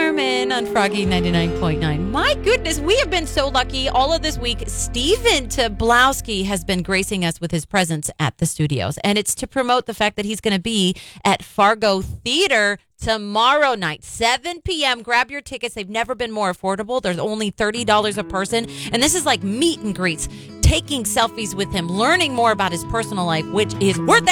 Carmen on Froggy 99.9. My goodness, we have been so lucky all of this week. Steven Tobolowsky has been gracing us with his presence at the studios, and it's to promote the fact that he's going to be at Fargo Theater tomorrow night, 7 p.m. Grab your tickets. They've never been more affordable. There's only $30 a person, and this is like meet and greets, taking selfies with him, learning more about his personal life, which is worth it.